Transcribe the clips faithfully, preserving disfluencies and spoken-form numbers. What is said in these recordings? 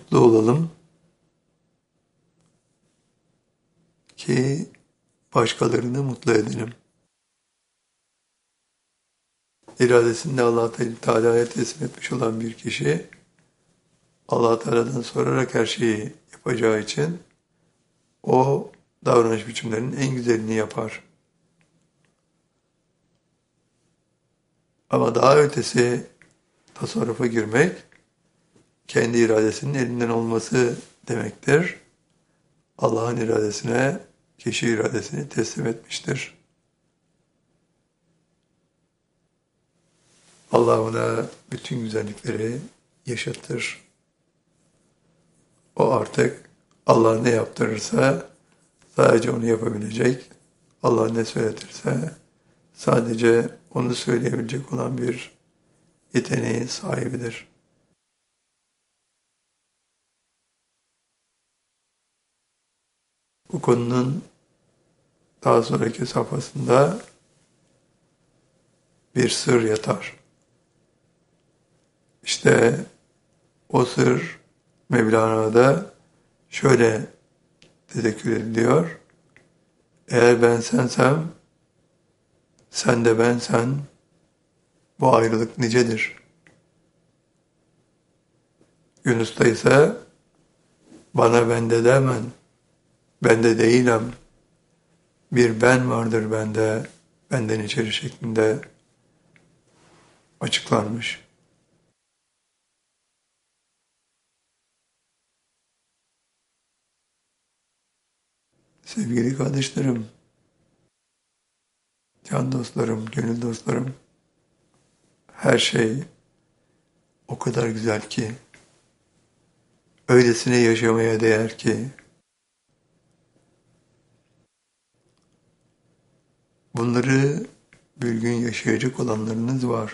mutlu olalım ki başkalarını mutlu edelim. İradesini de Allah Teala'ya teslim etmiş olan bir kişi, Allah Teala'dan sorarak her şeyi yapacağı için o davranış biçimlerinin en güzelini yapar. Ama daha ötesi tasarrufa girmek, kendi iradesinin elinden olması demektir. Allah'ın iradesine, kişi iradesini teslim etmiştir. Allah ona bütün güzellikleri yaşatır. O artık Allah ne yaptırırsa sadece onu yapabilecek, Allah ne söyletirse sadece onu söyleyebilecek olan bir yeteneğin sahibidir. Bu konunun daha sonraki safhasında bir sır yatar. İşte o sır Mevlana'da şöyle tezekkür ediliyor. Eğer ben sensem, sen de bensen, bu ayrılık nicedir. Yunus'ta ise bana bende demen, bende değilim, bir ben vardır bende, benden içeri şeklinde açıklanmış. Sevgili kardeşlerim, can dostlarım, gönül dostlarım, her şey o kadar güzel ki, öylesine yaşamaya değer ki, bunları bir gün yaşayacak olanlarınız var.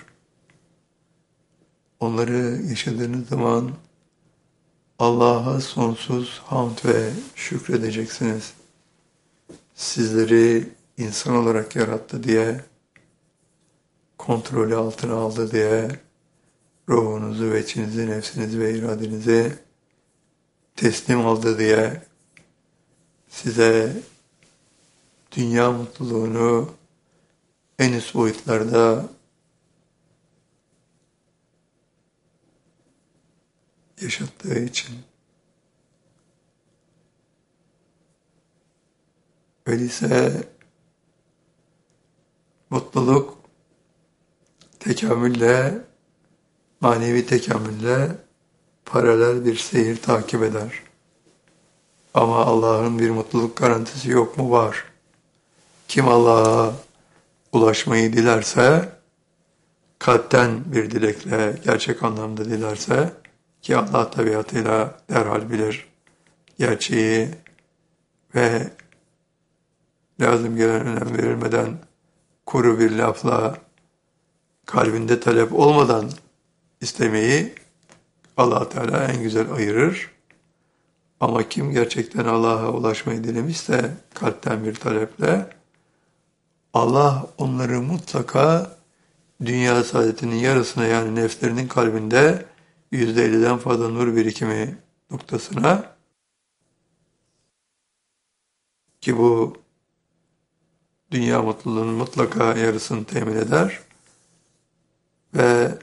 Onları yaşadığınız zaman Allah'a sonsuz hamd ve şükredeceksiniz. Sizleri insan olarak yarattı diye, kontrolü altına aldı diye, ruhunuzu ve içinizi, nefsinizi ve iradenizi teslim aldı diye, size dünya mutluluğunu en üst boyutlarda yaşattığı için. Öyleyse mutluluk tekamülle, manevi tekamülle paralel bir seyir takip eder. Ama Allah'ın bir mutluluk garantisi yok mu? Var. Kim Allah'a ulaşmayı dilerse, kalpten bir dilekle, gerçek anlamda dilerse, ki Allah tabiatıyla derhal bilir gerçeği ve lazım gelen önem verilmeden kuru bir lafla kalbinde talep olmadan istemeyi Allah Teala en güzel ayırır. Ama kim gerçekten Allah'a ulaşmayı dilemişse kalpten bir taleple, Allah onları mutlaka dünya saadetinin yarısına, yani nefslerinin kalbinde yüzde elliden fazla nur birikimi noktasına, ki bu dünya mutluluğunun mutlaka yarısını temin eder ve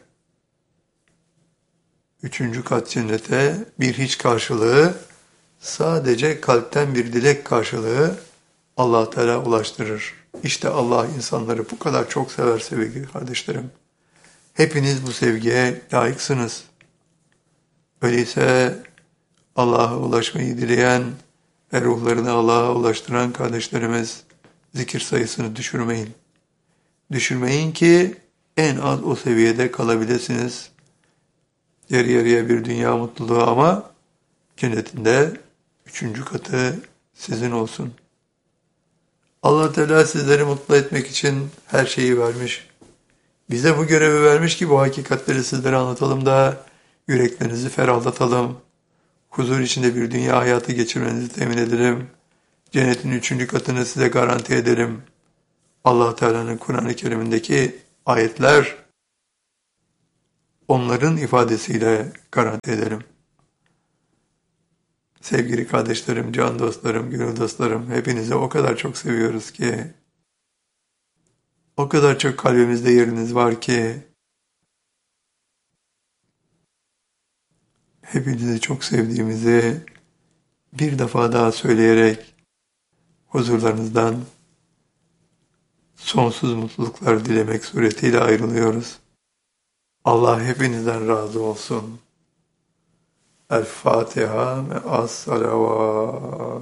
üçüncü kat cennete bir hiç karşılığı, sadece kalpten bir dilek karşılığı Allah Teala ulaştırır. İşte Allah insanları bu kadar çok sever sevgili kardeşlerim. Hepiniz bu sevgiye layıksınız. Öyleyse Allah'a ulaşmayı dileyen ve ruhlarını Allah'a ulaştıran kardeşlerimiz, zikir sayısını düşürmeyin. Düşürmeyin ki en az o seviyede kalabilirsiniz. Yarı yarıya bir dünya mutluluğu ama cennetinde üçüncü katı sizin olsun. Allah Teala sizleri mutlu etmek için her şeyi vermiş. Bize bu görevi vermiş ki bu hakikatleri sizlere anlatalım da yüreklerinizi ferahlatalım. Huzur içinde bir dünya hayatı geçirmenizi temin edelim. Cennetin üçüncü katını size garanti edelim. Allah Teala'nın Kur'an-ı Kerim'indeki ayetler, onların ifadesiyle garanti edelim. Sevgili kardeşlerim, can dostlarım, gönül dostlarım, hepinizi o kadar çok seviyoruz ki, o kadar çok kalbimizde yeriniz var ki, hepinizi çok sevdiğimizi bir defa daha söyleyerek huzurlarınızdan sonsuz mutluluklar dilemek suretiyle ayrılıyoruz. Allah hepinizden razı olsun. El Fatiha ve as salavat.